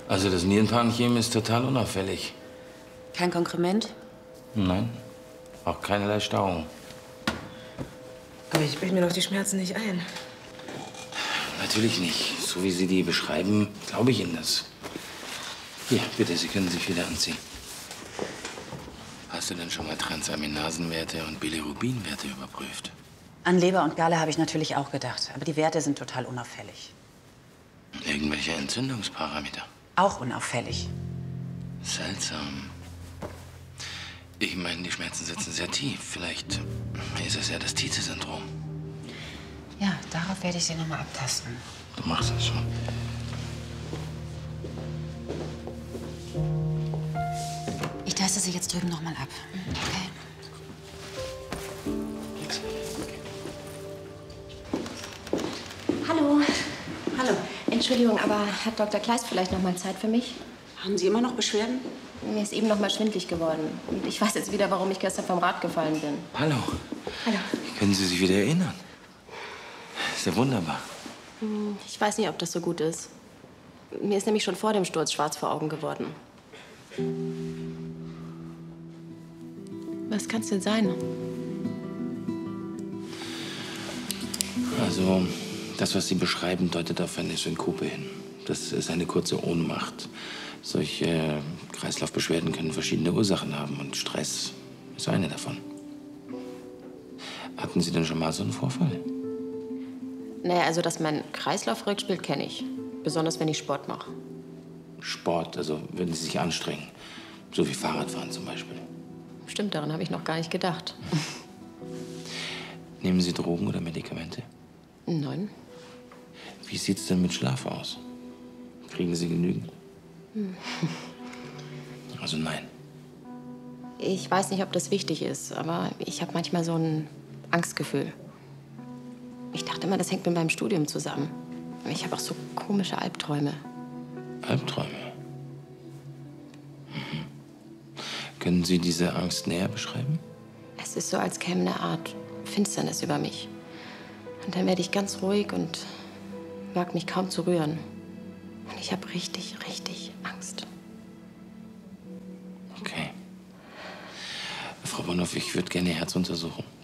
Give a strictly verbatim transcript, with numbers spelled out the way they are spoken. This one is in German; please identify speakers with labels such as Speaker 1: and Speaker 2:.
Speaker 1: Also das Nierenparenchem ist total unauffällig.
Speaker 2: Kein Konkrement?
Speaker 1: Nein, auch keinerlei Stauung.
Speaker 3: Aber ich bilde mir doch die Schmerzen nicht ein.
Speaker 1: Natürlich nicht. So wie Sie die beschreiben, glaube ich Ihnen das. Hier, bitte, Sie können sich wieder anziehen. Hast du denn schon mal Transaminasenwerte und Bilirubinwerte überprüft?
Speaker 2: An Leber und Galle habe ich natürlich auch gedacht. Aber die Werte sind total unauffällig.
Speaker 1: Irgendwelche Entzündungsparameter?
Speaker 2: Auch unauffällig.
Speaker 1: Seltsam. Ich meine, die Schmerzen sitzen sehr tief. Vielleicht ist es ja das Tietze-Syndrom.
Speaker 2: Ja, darauf werde ich Sie noch mal abtasten.
Speaker 1: Du machst das schon.
Speaker 2: Ich taste Sie jetzt drüben noch mal ab. Okay.
Speaker 4: Hallo.
Speaker 2: Hallo.
Speaker 4: Entschuldigung, aber hat Doktor Kleist vielleicht noch mal Zeit für mich?
Speaker 2: Haben Sie immer noch Beschwerden?
Speaker 4: Mir ist eben noch mal schwindelig geworden. Und ich weiß jetzt wieder, warum ich gestern vom Rad gefallen bin.
Speaker 1: Hallo.
Speaker 4: Hallo.
Speaker 1: Können Sie sich wieder erinnern? Ist ja wunderbar.
Speaker 4: Hm, Ich weiß nicht, ob das so gut ist. Mir ist nämlich schon vor dem Sturz schwarz vor Augen geworden. Was kann's denn sein?
Speaker 1: Also, das, was Sie beschreiben, deutet auf eine Synkope hin. Das ist eine kurze Ohnmacht. Solche äh, Kreislaufbeschwerden können verschiedene Ursachen haben und Stress ist eine davon. Hatten Sie denn schon mal so einen Vorfall?
Speaker 4: Naja, also, dass mein Kreislauf verrückt spielt, kenne ich. Besonders, wenn ich Sport mache.
Speaker 1: Sport, also wenn Sie sich anstrengen. So wie Fahrradfahren zum Beispiel.
Speaker 4: Stimmt, daran habe ich noch gar nicht gedacht.
Speaker 1: Nehmen Sie Drogen oder Medikamente?
Speaker 4: Nein.
Speaker 1: Wie sieht's denn mit Schlaf aus? Kriegen Sie genügend? Also nein.
Speaker 4: Ich weiß nicht, ob das wichtig ist, aber ich habe manchmal so ein Angstgefühl. Ich dachte immer, das hängt mit meinem Studium zusammen. Ich habe auch so komische Albträume.
Speaker 1: Albträume? Mhm. Können Sie diese Angst näher beschreiben?
Speaker 4: Es ist so, als käme eine Art Finsternis über mich. Und dann werde ich ganz ruhig und mag mich kaum zu rühren. Und ich habe richtig, richtig Angst.
Speaker 1: Okay. Frau Bonhoff, ich würde gerne Ihr Herz untersuchen.